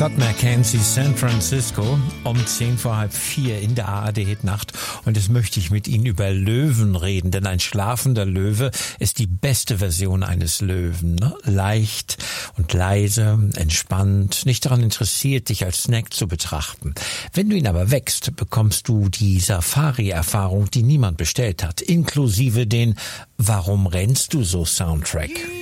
Scott McKenzie, San Francisco, um 3:10 in der ARD-Hitnacht. Und jetzt möchte ich mit Ihnen über Löwen reden, denn ein schlafender Löwe ist die beste Version eines Löwen. Ne? Leicht und leise, entspannt, nicht daran interessiert, dich als Snack zu betrachten. Wenn du ihn aber wächst, bekommst du die Safari-Erfahrung, die niemand bestellt hat, inklusive den "Warum rennst du so" Soundtrack.